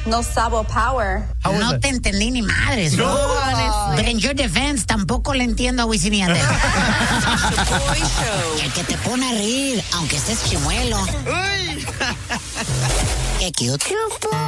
No sabo power. No te entendí ni madres. No. But in your defense, tampoco le entiendo a Wisin y Yandel. The Boy Show. El que te pone a reír, aunque estés chimuelo. Qué cute.